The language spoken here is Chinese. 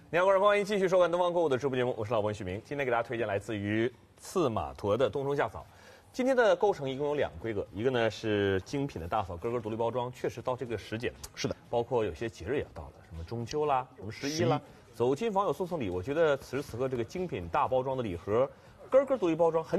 你好，观众朋友，欢迎继续收看东方购物的直播节目，我是老温旭明。今天给大家推荐来自于刺马驼的冬虫夏草。今天的购物城一共有2个规格，一个呢是精品的大枣根根独立包装，确实到这个时节， 是的， 包括有些节日也到了，什么中秋啦，什么11啦，走亲访友送礼。我觉得此时此刻这个精品大包装的礼盒，根根独立包装很